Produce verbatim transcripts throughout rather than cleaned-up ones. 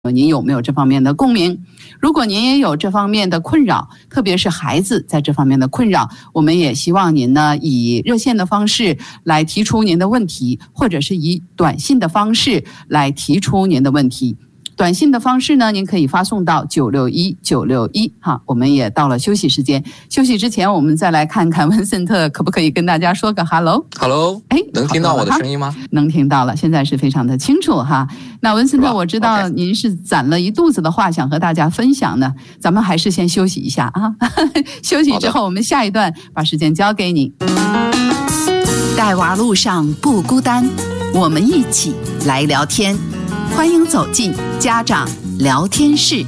您有没有这方面的共鸣？如果您也有这方面的困扰，特别是孩子在这方面的困扰，我们也希望您呢以热线的方式来提出您的问题，或者是以短信的方式来提出您的问题。短信的方式呢，您可以发送到九六一九六一。好，我们也到了休息时间。休息之前，我们再来看看文森特可不可以跟大家说个 hello。hello， 哎，能听到我的声音吗？ 能听到了，现在是非常的清楚哈。那文森特，我知道您是攒了一肚子的话想和大家分享呢，咱们还是先休息一下啊。休息之后，我们下一段把时间交给你。 带娃路上不孤单，我们一起来聊天。欢迎走进家长聊天室。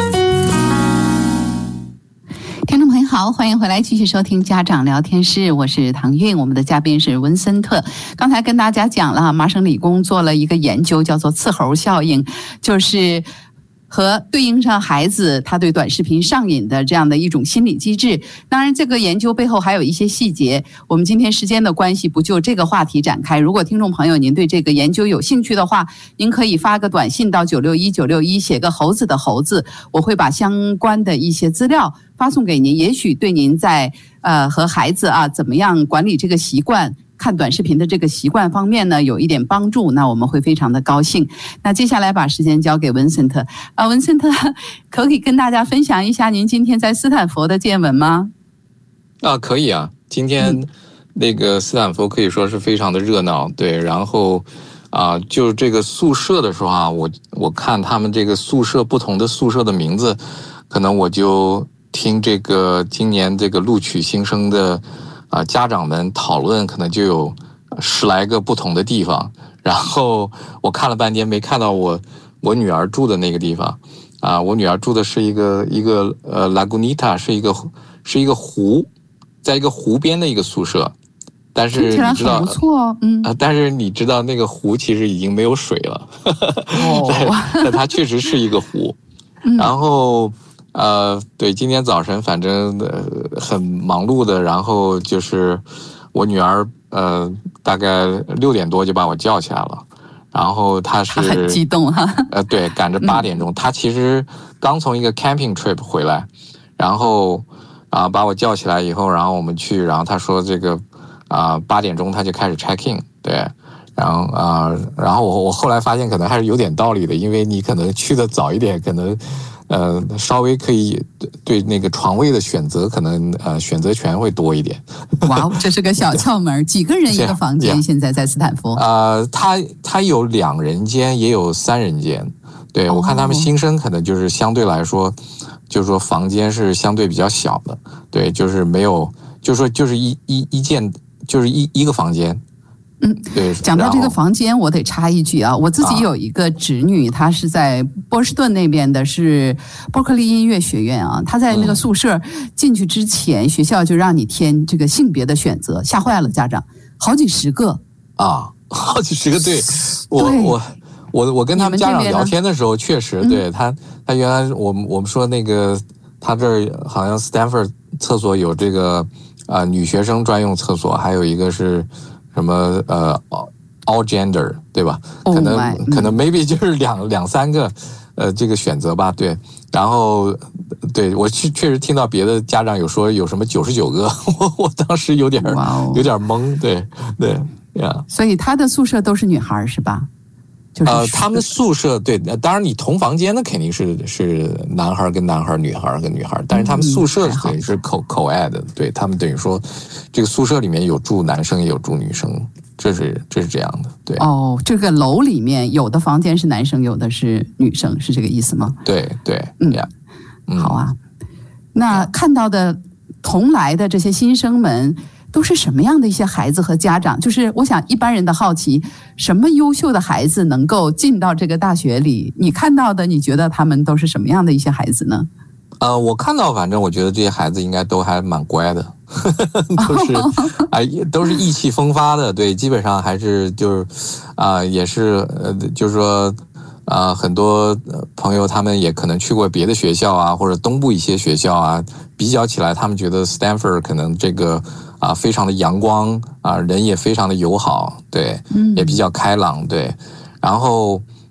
听众朋友好，欢迎回来继续收听家长聊天室，我是唐韵，我们的嘉宾是文森特。刚才跟大家讲了，麻省理工做了一个研究，叫做刺猴效应，就是和对应上孩子他对短视频上瘾的这样的一种心理机制。当然这个研究背后还有一些细节，我们今天时间的关系不就这个话题展开。如果听众朋友您对这个研究有兴趣的话，您可以发个短信到九六一九六一，写个猴子的猴字，我会把相关的一些资料发送给您，也许对您在呃和孩子啊怎么样管理这个习惯，看短视频的这个习惯方面呢有一点帮助，那我们会非常的高兴。那接下来把时间交给文森特啊，文森特可不可以跟大家分享一下您今天在斯坦福的见闻吗？ 啊，可以啊，今天那个斯坦福可以说是非常的热闹，对，然后啊，就是这个宿舍的时候啊，我我看他们这个宿舍不同的宿舍的名字，可能我就听这个今年这个录取新生的啊家长们讨论，可能就有十来个不同的地方。然后我看了半天没看到我我女儿住的那个地方啊，我女儿住的是一个一个呃 Lagunita， 是一个是一个湖，在一个湖边的一个宿舍。但是你知道， 不错，嗯、 啊，但是你知道那个湖其实已经没有水了，哦，但它确实是一个湖。嗯、然后呃，对，今天早晨反正呃很忙碌的，然后就是我女儿呃大概六点多就把我叫起来了，然后她是她很激动哈， 呃对，赶着八点钟，嗯、她其实刚从一个 camping trip 回来，然后啊、呃、把我叫起来以后，然后我们去，然后她说这个啊八点钟她就开始 check in， 对。然后啊、呃，然后我我后来发现可能还是有点道理的，因为你可能去的早一点，可能呃稍微可以对那个床位的选择可能呃选择权会多一点。 哇，这是个小窍门。几个人一个房间？现在在斯坦福？ 呃，他他有两人间，也有三人间。对，我看他们新生可能就是相对来说，就是说房间是相对比较小的。对，就是没有，就是说就是一一一间，就是一一个房间。 嗯，对。讲到这个房间，我得插一句啊，我自己有一个侄女，啊、她是在波士顿那边的，是伯克利音乐学院啊。她在那个宿舍进去之前，嗯、学校就让你填这个性别的选择，吓坏了家长，好几十个啊，好几十个。对，我对我我我跟他们家长聊天的时候，确实对他他原来我们我们说那个他这儿好像 Stanford 厕所有这个啊、呃、女学生专用厕所，还有一个是。什么呃 all gender 对吧？可能、oh、可能 maybe 就是两两三个呃这个选择吧，对。然后对我确确实听到别的家长有说有什么九十九个，我我当时有点、wow、有点懵，对对呀。Yeah. 所以他的宿舍都是女孩是吧？就是、 呃，他们宿舍对，当然你同房间的肯定是是男孩跟男孩，女孩跟女孩，但是他们宿舍等于是 co co-ed 的，对，他们等于说这个宿舍里面有住男生也有住女生，这是这是这样的，对。 哦，这个楼里面有的房间是男生，有的是女生，是这个意思吗？ 对对， 嗯， yeah, 嗯好啊。那看到的同来的这些新生们。都是什么样的一些孩子和家长？就是我想一般人的好奇，什么优秀的孩子能够进到这个大学里？你看到的，你觉得他们都是什么样的一些孩子呢？ 呃，我看到，反正我觉得这些孩子应该都还蛮乖的，都是啊、呃，都是意气风发的。对，基本上还是就是啊、呃，也是呃，就是说啊、呃，很多朋友他们也可能去过别的学校啊，或者东部一些学校啊，比较起来，他们觉得 Stanford 可能这个。啊，非常的阳光啊，人也非常的友好，对，也比较开朗，对。然后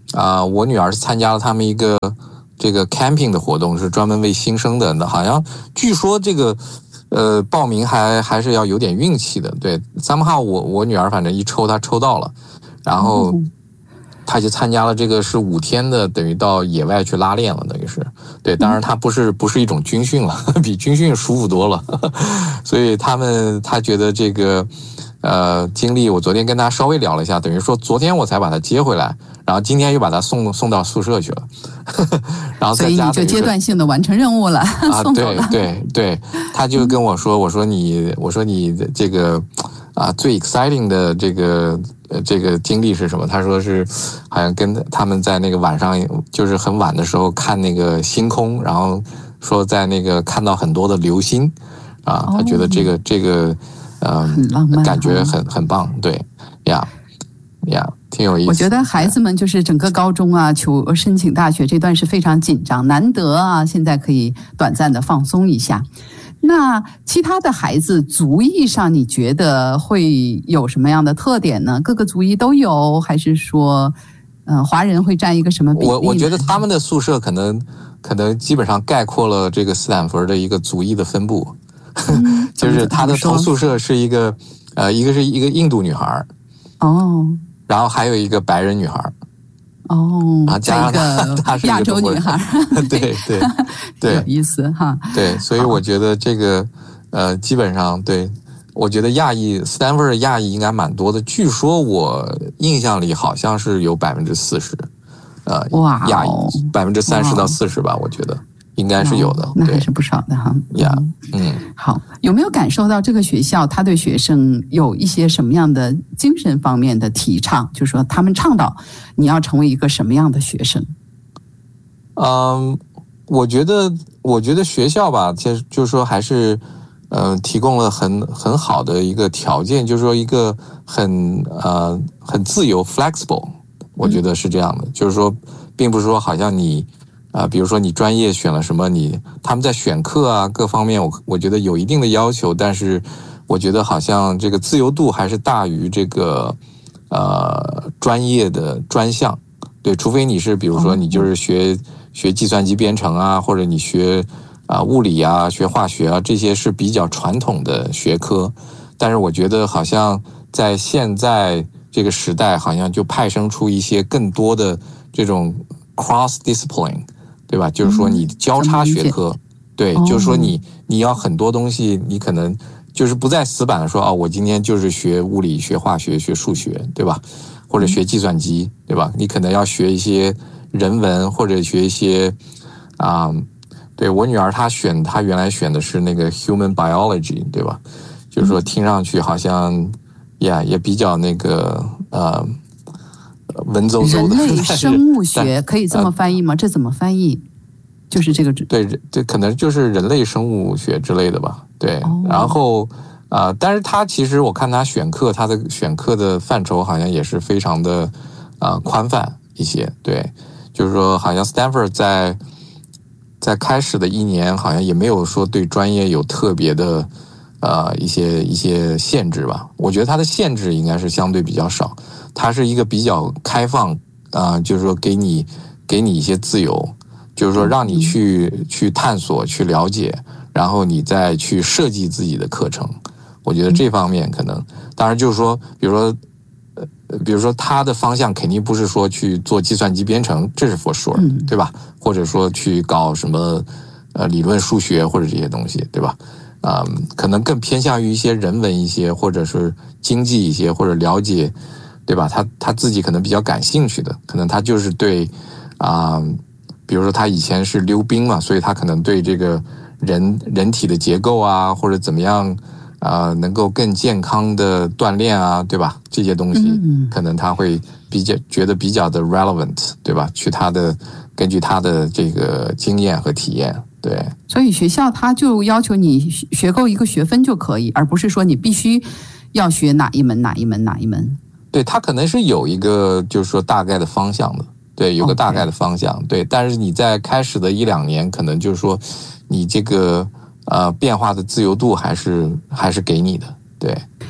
啊、呃，我女儿是参加了他们一个这个 camping 的活动，是专门为新生的。那好像据说这个呃报名还还是要有点运气的。对，三号我我女儿反正一抽她抽到了，然后她就参加了这个是五天的，等于到野外去拉练了，等于是。对，当然它不是不是一种军训了，比军训舒服多了。所以他们他觉得这个呃经历，我昨天跟他稍微聊了一下，等于说昨天我才把他接回来，然后今天又把他送送到宿舍去了。然后在家， 所以你就阶段性的完成任务了。 啊，对对对，他就跟我说，我说你，我说你这个啊最 exciting 的这个呃这个经历是什么？他说是好像跟他们在那个晚上，就是很晚的时候看那个星空，然后说在那个看到很多的流星啊，他觉得这个、哦、这个呃很浪漫， 感觉很很棒，对呀呀。挺有意思。 我觉得孩子们就是整个高中啊，求申请大学这段是非常紧张，难得啊，现在可以短暂的放松一下。那其他的孩子族裔上，你觉得会有什么样的特点呢？各个族裔都有，还是说，呃，华人会占一个什么比例呢？ 我我觉得他们的宿舍可能可能基本上概括了这个斯坦福的一个族裔的分布，嗯、就是他的同宿舍是一个呃，一个是一个印度女孩， 哦。 然后还有一个白人女孩， 哦， 然后加上她，她是亚洲女孩， 对对对， 有意思哈。 对，所以我觉得这个呃，基本上对，我觉得亚裔斯坦福的亚裔应该蛮多的。据说我印象里好像是有百分之四十，呃， 哇， 亚裔百分之三十到四十吧，我觉得应该是有的， 那还是不少的哈。 呀，嗯， 好，有没有感受到这个学校他对学生有一些什么样的精神方面的提倡？就是说他们倡导你要成为一个什么样的学生？ 嗯，我觉得，我觉得学校吧，其实就是说还是，呃，提供了很很好的一个条件，就是说一个很呃很自由 flexible， 我觉得是这样的，嗯、就是说，并不是说好像你。啊、呃，比如说你专业选了什么，你他们在选课啊各方面我，我我觉得有一定的要求，但是我觉得好像这个自由度还是大于这个呃专业的专项，对，除非你是比如说你就是学、哦、学计算机编程啊，或者你学啊、呃、物理啊、学化学啊，这些是比较传统的学科，但是我觉得好像在现在这个时代，好像就派生出一些更多的这种 cross discipline。对吧？就是说你交叉学科，嗯、对，哦、就是说你你要很多东西，你可能就是不再死板的说啊、哦，我今天就是学物理、学化学、学数学，对吧？或者学计算机，对吧？你可能要学一些人文，或者学一些啊、嗯，对我女儿她选她原来选的是那个 human biology， 对吧？就是说听上去好像呀、嗯、也比较那个呃。文绉绉的， 人类生物学可以这么翻译吗？呃、这怎么翻译？就是这个对，这可能就是人类生物学之类的吧。对，哦、然后啊、呃，但是他其实我看他选课，他的选课的范畴好像也是非常的啊、呃、宽泛一些。对，就是说好像 Stanford 在在开始的一年，好像也没有说对专业有特别的呃一些一些限制吧。我觉得它的限制应该是相对比较少。它是一个比较开放啊、呃，就是说给你给你一些自由，就是说让你去、嗯、去探索、去了解，然后你再去设计自己的课程。我觉得这方面可能，嗯、当然就是说，比如说，呃，比如说他的方向肯定不是说去做计算机编程，这是 for sure，、嗯、对吧？或者说去搞什么呃理论数学或者这些东西，对吧？啊、呃，可能更偏向于一些人文一些，或者是经济一些，或者了解。对吧？他他自己可能比较感兴趣的，可能他就是对啊、呃，比如说他以前是溜冰嘛，所以他可能对这个人人体的结构啊，或者怎么样啊、呃，能够更健康的锻炼啊，对吧？这些东西可能他会比较觉得比较的 relevant， 对吧？去他的根据他的这个经验和体验，对。 所以学校他就要求你学够一个学分就可以，而不是说你必须要学哪一门哪一门哪一门。 对，它可能是有一个就是说大概的方向的，对，有个大概的方向， okay. 对。但是你在开始的一两年，可能就是说你这个呃变化的自由度还是还是给你的，对。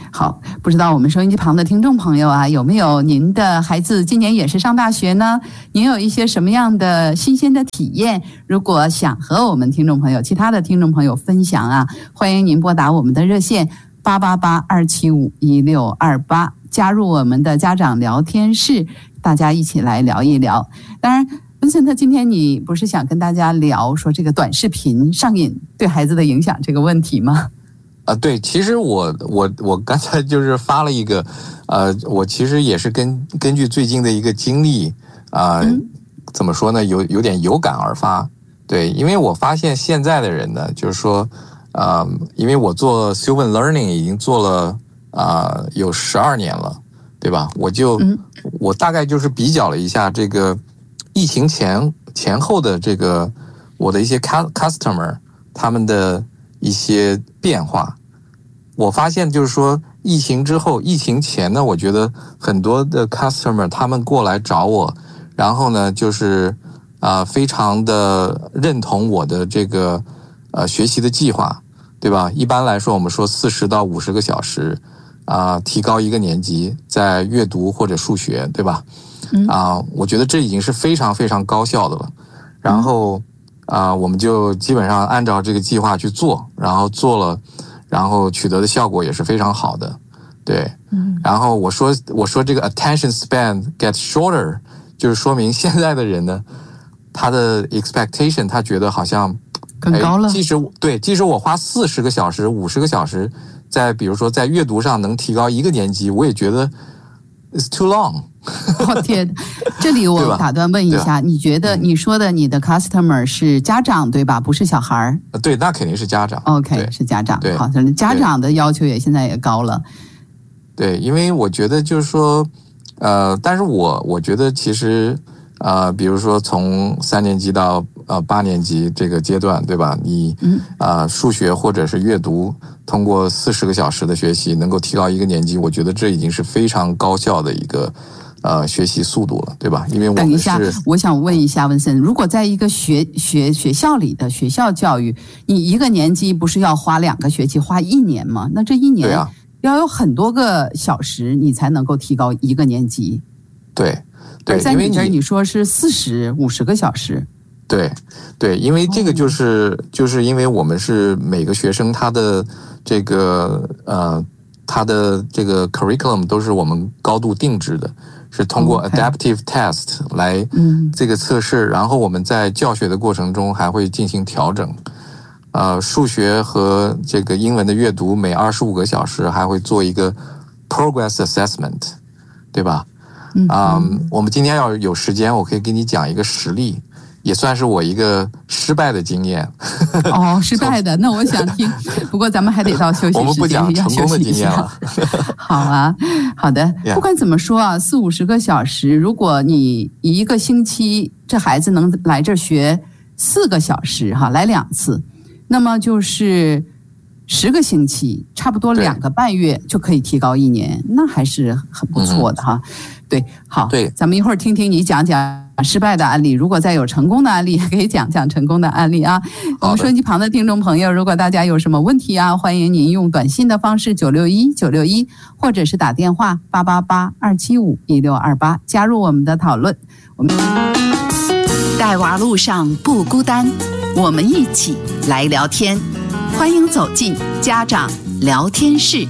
好，不知道我们收音机旁的听众朋友啊，有没有您的孩子今年也是上大学呢？您有一些什么样的新鲜的体验？如果想和我们听众朋友、其他的听众朋友分享啊，欢迎您拨打我们的热线八八八二七五一六二八，加入我们的家长聊天室，大家一起来聊一聊。当然，文森特，今天你不是想跟大家聊说这个短视频上瘾对孩子的影响这个问题吗？ 啊，对，其实我我我刚才就是发了一个，呃，我其实也是根根据最近的一个经历啊、呃嗯，怎么说呢，有有点有感而发。对，因为我发现现在的人呢，就是说，呃，因为我做 Sylvan Learning 已经做了啊、呃、有十二年了，对吧？我就、嗯、我大概就是比较了一下这个疫情前前后的这个我的一些 customer 他们的一些变化。我发现就是说疫情之后，疫情前呢，我觉得很多的 customer 他们过来找我，然后呢就是啊、呃、非常的认同我的这个呃学习的计划，对吧？一般来说我们说四十到五十个小时啊、呃、提高一个年级在阅读或者数学，对吧？啊、呃、我觉得这已经是非常非常高效的了。然后啊、呃、我们就基本上按照这个计划去做，然后做了。然后取得的效果也是非常好的，对。嗯。然后我说我说这个 attention span gets shorter， 就是说明现在的人呢，他的 expectation 他觉得好像更高了。 即使对，即使我花四十个小时、五十个小时，在比如说在阅读上能提高一个年级，我也觉得 it's too long。 哦天，这里我打断问一下，你觉得你说的你的 customer 是家长对吧？不是小孩？ 对，那肯定是家长。 OK， 是家长。好，家长的要求也现在也高了。 对，因为我觉得就是说，呃，但是我我觉得其实呃，比如说从三年级到呃八年级这个阶段，对吧？你啊、呃、数学或者是阅读，通过四十个小时的学习能够提高一个年级，我觉得这已经是非常高效的一个。呃，学习速度了，对吧？因为我们是。等一下， 我想问一下文森，如果在一个学学学校里的学校教育，你一个年级不是要花两个学期，花一年吗？那这一年要有很多个小时，你才能够提高一个年级。 对，对， 而在你这儿你说是四十五十个小时。 对，对，因为这个就是、哦、就是因为我们是每个学生他的这个呃他的这个 curriculum 都是我们高度定制的。是通过 adaptive test 来这个测试，然后我们在教学的过程中还会进行调整。呃，数学和这个英文的阅读每二十五个小时还会做一个 progress assessment， 对吧？啊、嗯嗯，我们今天要有时间，我可以给你讲一个实例，也算是我一个失败的经验。 哦，失败的，那我想听。不过咱们还得到休息时间， 我们不讲成功的经验了。 好啊，好的。不管怎么说啊，四五十个小时，如果你一个星期这孩子能来这儿学四个小时哈，来两次，那么就是十个星期，差不多两个半月就可以提高一年，那还是很不错的哈。嗯、对，好， 对， 咱们一会儿听听你讲讲失败的案例，如果再有成功的案例，可以讲讲成功的案例啊。我们收音机旁的听众朋友，如果大家有什么问题啊，欢迎您用短信的方式九六一九六一，或者是打电话八八八二七五一六二八加入我们的讨论。我们带娃路上不孤单，我们一起来聊天，欢迎走进家长聊天室。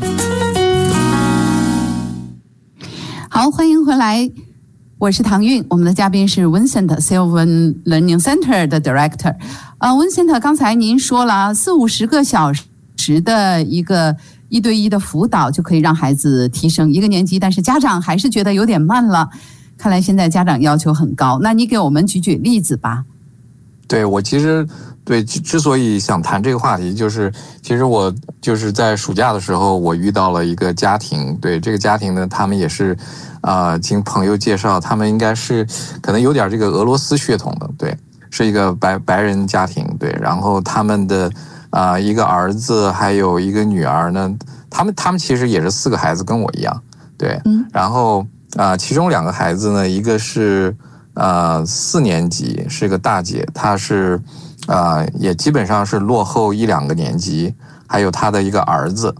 好，欢迎回来。我是唐韵，我们的嘉宾是 Vincent Sylvan Learning Center 的 Director。呃 ，Vincent， 刚才您说了四五十个小时的一个一对一的辅导就可以让孩子提升一个年级，但是家长还是觉得有点慢了。看来现在家长要求很高，那你给我们举举例子吧。 对，我其实对之所以想谈这个话题，就是其实我就是在暑假的时候，我遇到了一个家庭，对这个家庭呢，他们也是。啊、呃，经朋友介绍，他们应该是可能有点这个俄罗斯血统的，对，是一个白白人家庭，对，然后他们的啊、呃、一个儿子还有一个女儿呢，他们他们其实也是四个孩子，跟我一样，对，嗯，然后啊、呃，其中两个孩子呢，一个是呃四年级，是个大姐，她是啊、呃、也基本上是落后一两个年级，还有她的一个儿子。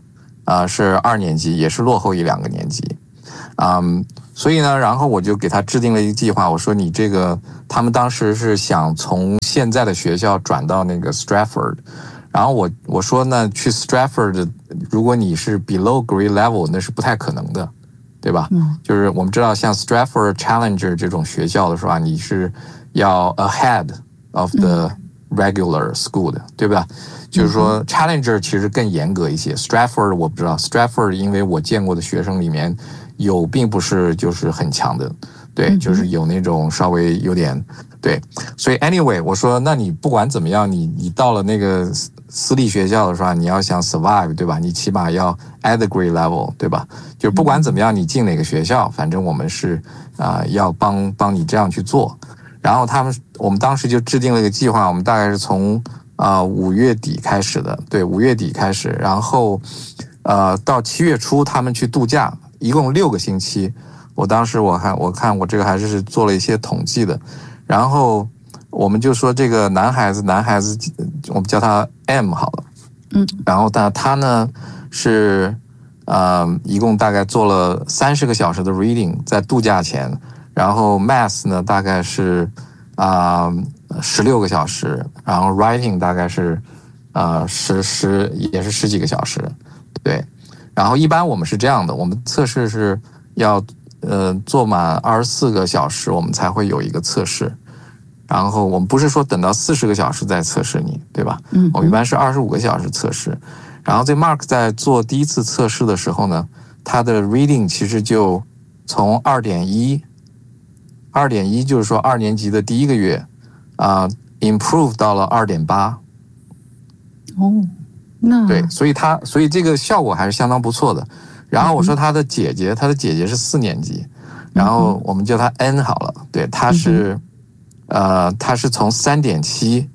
啊、呃、是二年级，也是落后一两个年级，嗯，所以呢，然后我就给他制定了一个计划，我说你这个，他们当时是想从现在的学校转到那个 Stratford， 然后我我说呢，去 Stratford， 如果你是 below grade level， 那是不太可能的，对吧？嗯，就是我们知道像 Stratford Challenger 这种学校的时候啊，你是要 ahead of the regular school 的，对吧？就是说 Challenger 其实更严格一些 ，Stratford 我不知道 ，Stratford 因为我见过的学生里面有并不是就是很强的，对，就是有那种稍微有点对，所以 anyway 我说那你不管怎么样，你你到了那个私立学校的时候，你要想 survive 对吧？你起码要 at the grade level 对吧？就是不管怎么样，你进哪个学校，反正我们是啊、呃、要帮帮你这样去做。然后他们我们当时就制定了一个计划，我们大概是从啊五月底开始的，对，五月底开始，然后呃到七月初他们去度假，一共六个星期。我当时我看我看我这个还是做了一些统计的，然后我们就说这个男孩子男孩子我们叫他 M 好了，嗯，然后他他呢是呃一共大概做了三十个小时的 reading 在度假前。然后 math 呢大概是啊十六个小时，然后 writing 大概是啊十十也是十几个小时，对。然后一般我们是这样的，我们测试是要呃做满二十四个小时，我们才会有一个测试。然后我们不是说等到四十个小时再测试你，对吧？嗯，我们一般是二十五个小时测试。然后这 Mark 在做第一次测试的时候呢，他的 reading 其实就从二点一。二点一就是说二年级的第一个月啊、呃、，improve 到了二点八。 哦，那对，所以他所以这个效果还是相当不错的。然后我说他的姐姐，他的姐姐是四年级，然后我们叫他 N 好了。对，他是、嗯、呃，他是从三点七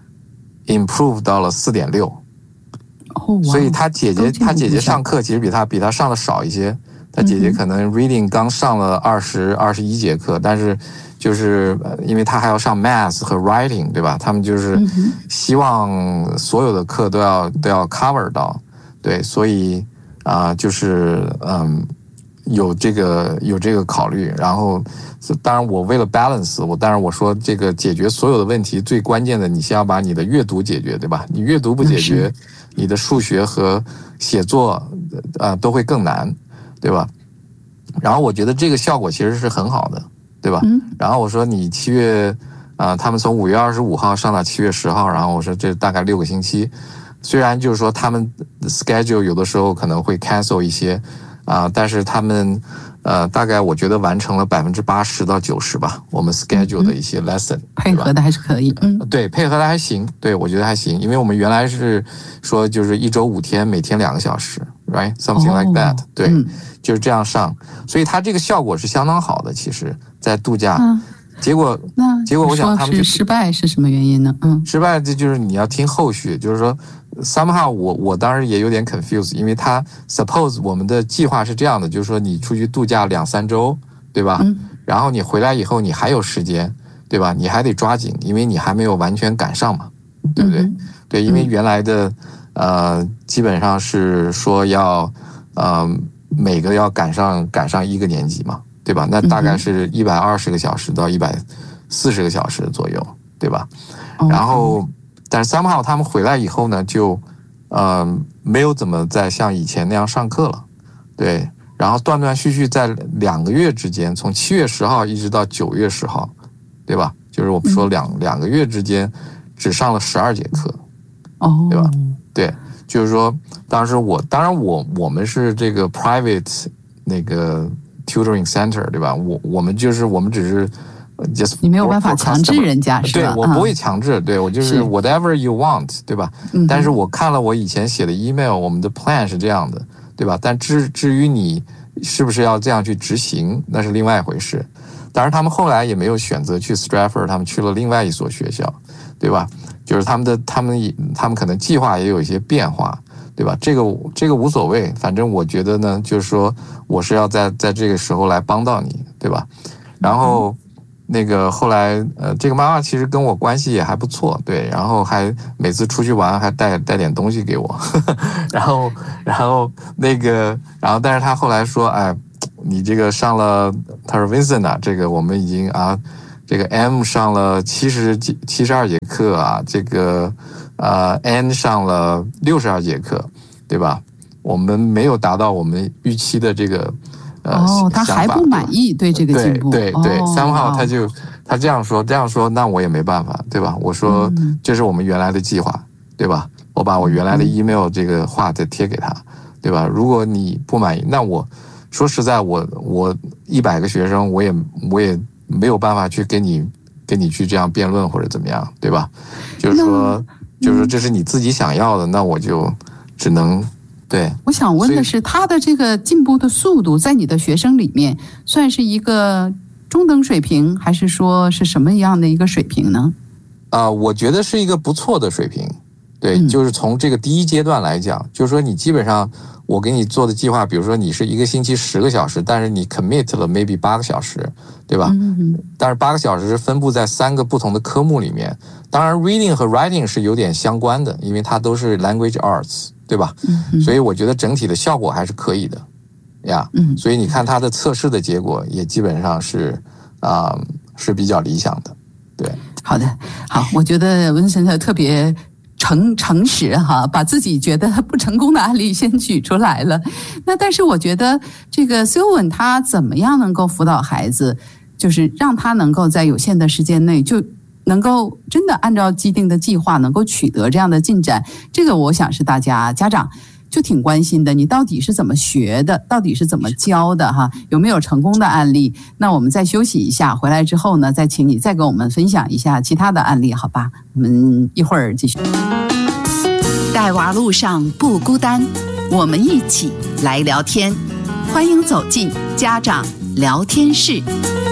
improve 到了四点六。哦，所以他姐姐他姐姐上课其实比他比他上的少一些。他姐姐可能 reading 刚上了二十二十一节课，但是就是因为他还要上 math 和 writing， 对吧？他们就是希望所有的课都要都要 cover 到，对，所以啊、呃，就是嗯，有这个有这个考虑。然后，当然我为了 balance， 我当然我说这个解决所有的问题，最关键的你先要把你的阅读解决，对吧？你阅读不解决，你的数学和写作啊、呃、都会更难。对吧？然后我觉得这个效果其实是很好的，对吧？嗯、然后我说你七月啊、呃，他们从五月二十五号上到七月十号，然后我说这大概六个星期。虽然就是说他们 schedule 有的时候可能会 cancel 一些啊、呃，但是他们呃大概我觉得完成了百分之八十到九十吧。我们 schedule 的一些 lesson、嗯、 配合的还是可以，嗯， 对，配合的还行，对我觉得还行，因为我们原来是说就是一周五天，每天两个小时。Right, something like that、哦、对、嗯，就是这样上，所以它这个效果是相当好的。其实，在度假，嗯、结果那结果我想他们就失败是什么原因呢？嗯， 失败这就是你要听后续，就是说 somehow 我我当时也有点 confused， 因为他 suppose 我们的计划是这样的，就是说你出去度假两三周，对吧？嗯，然后你回来以后你还有时间，对吧？你还得抓紧，因为你还没有完全赶上嘛，对不对？嗯、对，因为原来的。呃，基本上是说要，呃，每个要赶上赶上一个年级嘛，对吧？那大概是一百二十个小时到一百四十个小时左右，对吧？嗯、然后，但是 somehow 他们回来以后呢，就呃没有怎么再像以前那样上课了，对。然后断断续续在两个月之间，从七月十号一直到九月十号，对吧？就是我们说两、嗯、两个月之间只上了十二节课，哦，对吧？对，就是说，当时我当然我我们是这个 private 那个 tutoring center， 对吧？我我们就是我们只是 just 你没有办法强制人家，是吧？ 对，我不会强制，嗯、对我就是 whatever you want， 对吧？嗯、但是我看了我以前写的 email， 我们的 plan 是这样的，对吧？但至至于你是不是要这样去执行，那是另外一回事。当然，他们后来也没有选择去 Stratford， 他们去了另外一所学校，对吧？就是他们的，他们他们可能计划也有一些变化，对吧？这个这个无所谓，反正我觉得呢，就是说我是要在在这个时候来帮到你，对吧？然后那个后来呃，这个妈妈其实跟我关系也还不错，对，然后还每次出去玩还带带点东西给我，呵呵然后然后那个然后但是她后来说，哎，你这个上了，她说 Vincent 啊，这个我们已经啊。这个 M 上了七十七十二节课啊，这个呃 N 上了六十二节课，对吧？我们没有达到我们预期的这个呃哦，他还不满意对这个进步， 对对对， 哦、 三号他就他这样说这样说，那我也没办法，对吧？我说、嗯、这是我们原来的计划，对吧？我把我原来的 email 这个话再贴给他，对吧？如果你不满意，那我说实在，我我一百个学生，我也我也。没有办法去跟你跟你去这样辩论或者怎么样，对吧？就是说，就是说这是你自己想要的，那我就只能对。 我想问的是，他的这个进步的速度，在你的学生里面算是一个中等水平，还是说是什么样的一个水平呢？ 啊、呃，我觉得是一个不错的水平。对，嗯、就是从这个第一阶段来讲，就是说你基本上我给你做的计划，比如说你是一个星期十个小时，但是你 commit 了 maybe 八个小时，对吧？嗯、但是八个小时是分布在三个不同的科目里面。当然 reading 和 writing 是有点相关的，因为它都是 language arts， 对吧？嗯、所以我觉得整体的效果还是可以的呀。嗯、所以你看它的测试的结果也基本上是啊、呃、是比较理想的。对， 好的，好，我觉得文森特特别。诚诚实哈，把自己觉得不成功的案例先举出来了。那但是我觉得这个 Sylvan 他怎么样能够辅导孩子，就是让他能够在有限的时间内就能够真的按照既定的计划能够取得这样的进展，这个我想是大家家长就挺关心的，你到底是怎么学的，到底是怎么教的哈？有没有成功的案例？那我们再休息一下，回来之后呢，再请你再给我们分享一下其他的案例，好吧？我们一会儿继续。 带娃路上不孤单，我们一起来聊天，欢迎走进家长聊天室。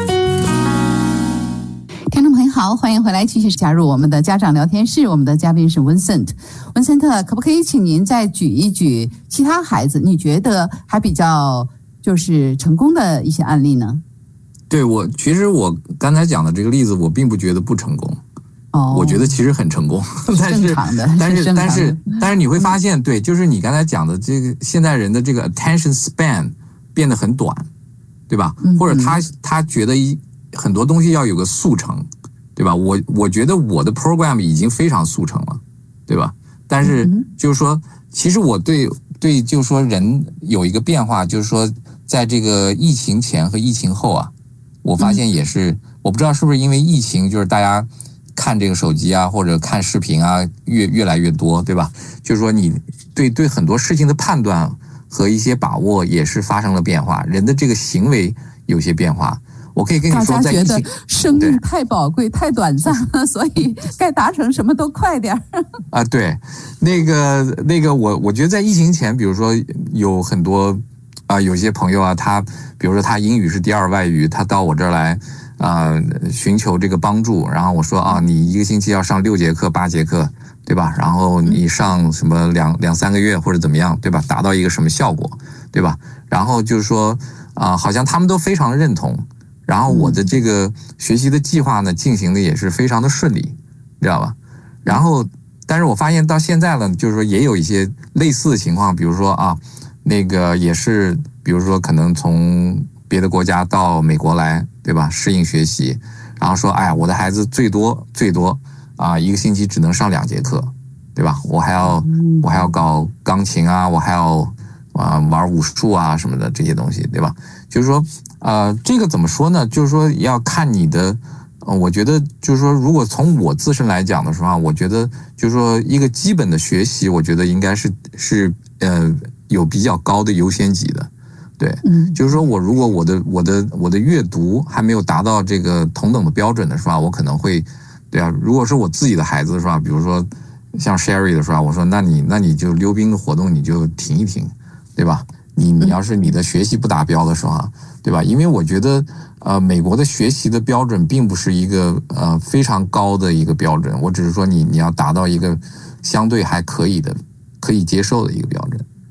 听众朋友好，欢迎回来，继续加入我们的家长聊天室。我们的嘉宾是 Vincent， Vincent， 可不可以请您再举一举其他孩子你觉得还比较就是成功的一些案例呢？ 对，我其实我刚才讲的这个例子，我并不觉得不成功。哦，我觉得其实很成功，但是但是但是但是你会发现，对，就是你刚才讲的这个现代人的这个 attention span 变得很短，对吧？或者他他觉得一很多东西要有个速成，对吧？我我觉得我的 program 已经非常速成了，对吧？但是就是说，其实我对对就是说人有一个变化，就是说在这个疫情前和疫情后啊，我发现也是，我不知道是不是因为疫情，就是大家看这个手机啊，或者看视频啊，越越来越多，对吧？就是说你对对很多事情的判断和一些把握也是发生了变化，人的这个行为有些变化。我可以跟你说， 大家觉得生命太宝贵、太短暂了，所以该达成什么都快点啊，对，那个那个，我我觉得在疫情前，比如说有很多啊、呃，有些朋友啊，他比如说他英语是第二外语，他到我这儿来。啊、呃，寻求这个帮助，然后我说啊，你一个星期要上六节课、八节课，对吧？然后你上什么两两三个月或者怎么样，对吧？达到一个什么效果，对吧？然后就是说啊、呃，好像他们都非常认同，然后我的这个学习的计划呢，进行的也是非常的顺利，知道吧？然后，但是我发现到现在呢，就是说也有一些类似的情况，比如说啊，那个也是，比如说可能从别的国家到美国来，对吧？适应学习，然后说，哎呀，我的孩子最多最多啊，一个星期只能上两节课，对吧？我还要我还要搞钢琴啊，我还要啊玩武术啊什么的这些东西，对吧？就是说，呃，这个怎么说呢？就是说要看你的，呃，我觉得就是说，如果从我自身来讲的时候，我觉得就是说一个基本的学习，我觉得应该是是呃有比较高的优先级的。对，嗯，就是说我如果我的我的我的阅读还没有达到这个同等的标准的时候，我可能会，对啊，如果是我自己的孩子是吧？比如说像 Sherry 的时候，我说那你那你就溜冰的活动你就停一停，对吧？你你要是你的学习不达标的时候，对吧？因为我觉得呃美国的学习的标准并不是一个呃非常高的一个标准，我只是说你你要达到一个相对还可以的可以接受的一个标准。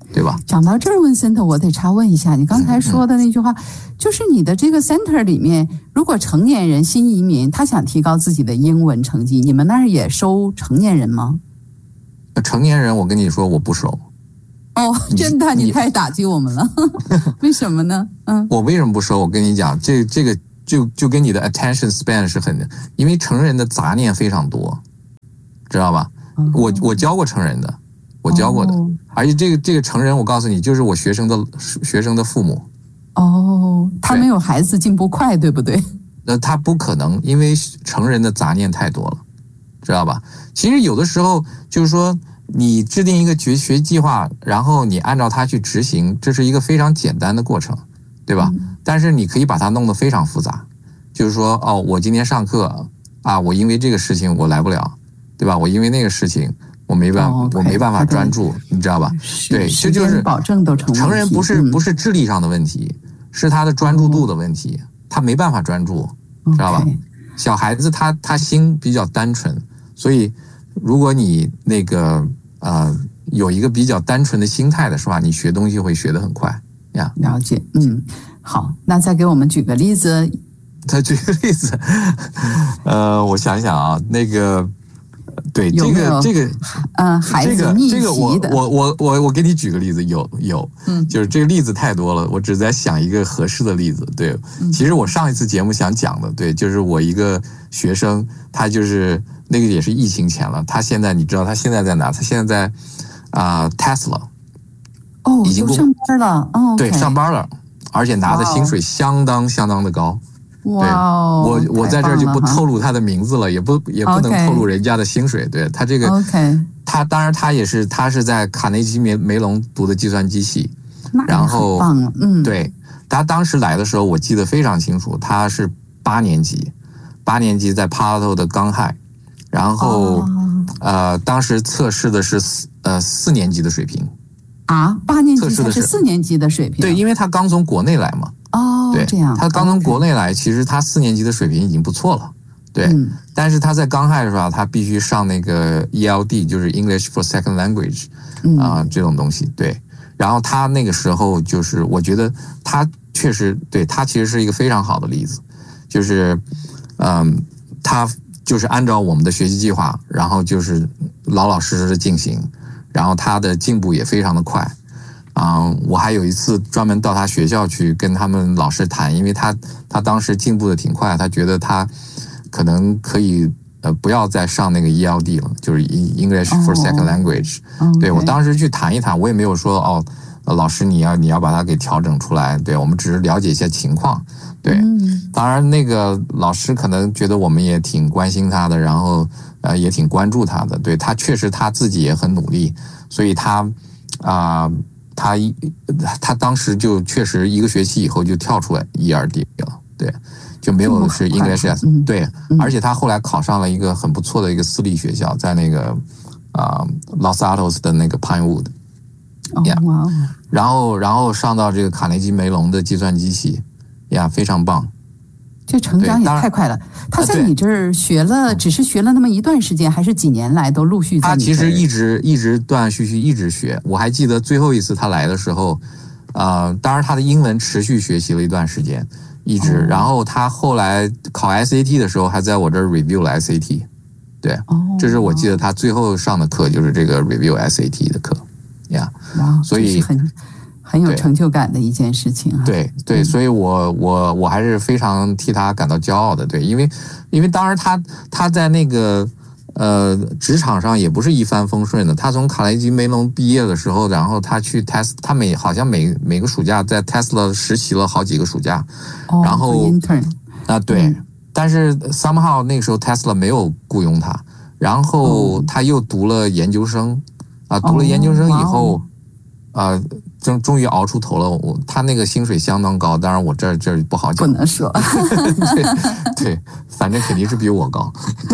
对吧？ 讲到这儿，文森特，我得插问一下，你刚才说的那句话，嗯嗯、就是你的这个 center 里面，如果成年人新移民他想提高自己的英文成绩，你们那儿也收成年人吗？ 成年人，我跟你说，我不收。 哦，真的，你, 你太打击我们了。为什么呢？嗯， 我为什么不收？我跟你讲，这这个就就跟你的 attention span 是很，因为成人的杂念非常多，知道吧？哦、我我教过成人的，我教过的，哦、而且这个这个成人，我告诉你，就是我学生的学生的父母。 哦，他没有孩子进步快，对不对？ 那他不可能，因为成人的杂念太多了，知道吧？其实有的时候就是说。你制定一个学学计划，然后你按照它去执行，这是一个非常简单的过程，对吧？嗯、但是你可以把它弄得非常复杂，就是说，哦，我今天上课啊，我因为这个事情我来不了，对吧？我因为那个事情我没办法，哦 okay, 我没办法专注，你知道吧？对，这就是保证都成成人不是不是智力上的问题，嗯、是他的专注度的问题，他没办法专注，知道吧？ Okay. 小孩子他他心比较单纯，所以如果你那个。呃，有一个比较单纯的心态的是吧？你学东西会学得很快呀。 了解，嗯，好，那再给我们举个例子。 再举个例子，呃，我想想啊，那个，对， 有没有这个这个， 嗯，孩子逆袭的， 这个我我我我我给你举个例子，有有，嗯，就是这个例子太多了，我只在想一个合适的例子。对，嗯、其实我上一次节目想讲的，对，就是我一个学生，他就是。那个也是疫情前了，他现在你知道他现在在哪？他现在在啊、呃、Tesla， 哦，已经上班了，哦， okay、 对，上班了，而且拿的薪水相当相当的高。 哇哦， 我我在这儿就不透露他的名字了，也不也不能透露人家的薪水。对他这个 ，OK， 他当然他也是他是在卡内基梅梅隆读的计算机系，然后棒了，嗯， 对他当时来的时候我记得非常清楚，他是八年级，八年级在 Palo 的刚亥。然后，哦、呃，当时测试的是四呃四年级的水平啊，八年级才是四年级的水平。 对，因为他刚从国内来嘛。 哦， 对， 这样。 他刚从国内来，其实他四年级的水平已经不错了。对，嗯、但是他在刚亥的时候，他必须上那个 E L D， 就是 English for Second Language 啊、呃嗯、这种东西。对，然后他那个时候就是，我觉得他确实对他其实是一个非常好的例子，就是嗯，他。就是按照我们的学习计划，然后就是老老实实的进行，然后他的进步也非常的快。啊、呃，我还有一次专门到他学校去跟他们老师谈，因为他他当时进步的挺快，他觉得他可能可以呃不要再上那个 E L D 了，就是 English for Second Language。Oh, okay. 对，我当时去谈一谈，我也没有说哦，老师你要你要把它给调整出来，对，我们只是了解一些情况。对，当然那个老师可能觉得我们也挺关心他的，然后呃也挺关注他的。对，他确实他自己也很努力，所以他啊、呃、他他当时就确实一个学期以后就跳出来 E L D 了，对，就没有是 English S，、嗯、对，而且他后来考上了一个很不错的一个私立学校，在那个啊、呃、Los Altos 的那个 Pinewood， 哦哇哦， 然后然后上到这个卡内基梅隆的计算机系。呀，非常棒！ 这成长也太快了。他在你这儿学了，只是学了那么一段时间，还是几年来都陆续在你这儿？ 他其实一直一直断断续续一直学。我还记得最后一次他来的时候，呃，当然他的英文持续学习了一段时间，一直。哦、然后他后来考 S A T 的时候，还在我这儿 review 了 S A T。对，哦、这是我记得他最后上的课，就是这个 review S A T 的课。呀， 哇， 所以很。很有成就感的一件事情啊！ 对对，所以我我我还是非常替他感到骄傲的。对，因为因为当时他他在那个呃职场上也不是一帆风顺的。他从卡内基梅隆毕业的时候，然后他去 Tesla， 他每好像每每个暑假在 Tesla 实习了好几个暑假， 哦、 然后 intern 啊对，嗯、但是 somehow 那个时候 Tesla 没有雇佣他，然后他又读了研究生啊，读了研究生以后。哦啊，终终于熬出头了。我他那个薪水相当高，当然我这这不好讲， 不能说。 对对，反正肯定是比我高。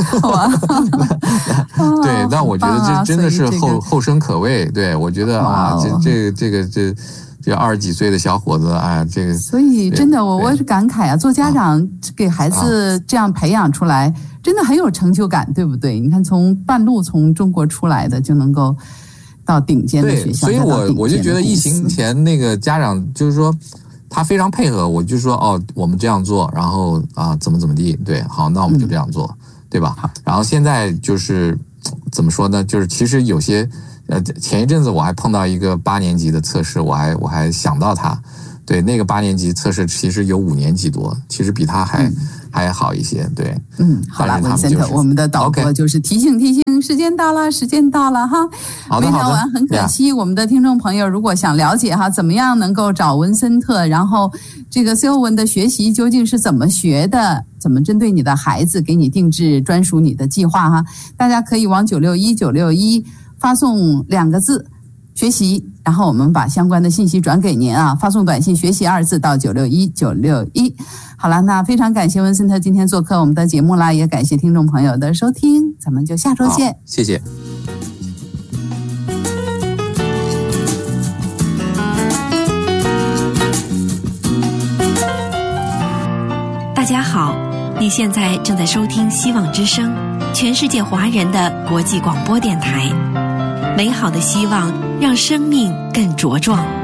对，但我觉得这真的是后、这个、后生可畏。对，我觉得啊，这这这个这这二十几岁的小伙子啊，这个。 所以真的，我我是感慨啊，做家长给孩子这样培养出来，真的很有成就感，对不对？你看，从半路从中国出来的就能够。 到顶尖的学校。 对，所以我我就觉得疫情前那个家长就是说他非常配合，我就说哦，我们这样做，然后啊怎么怎么地，对，好，那我们就这样做，嗯、对吧？然后现在就是怎么说呢？就是其实有些呃，前一阵子我还碰到一个八年级的测试，我还我还想到他。对，那个八年级测试其实有五年级多，其实比他还、嗯、还好一些。对， 嗯，好了，文森特，我们的导播就是提醒提醒，时间到了，时间到了哈。 好的， 没聊完，很可惜，我们的听众朋友如果想了解哈，怎么样能够找文森特，然后这个 C O 文的学习究竟是怎么学的，怎么针对你的孩子给你定制专属你的计划哈，大家可以往九六一九六一发送两个字。学习，然后我们把相关的信息转给您啊，发送短信学习二字到九六一九六一。好了，那非常感谢文森特今天做客我们的节目啦，也感谢听众朋友的收听，咱们就下周见。 谢谢。 大家好，你现在正在收听希望之声，全世界华人的国际广播电台。美好的希望让生命更茁壮。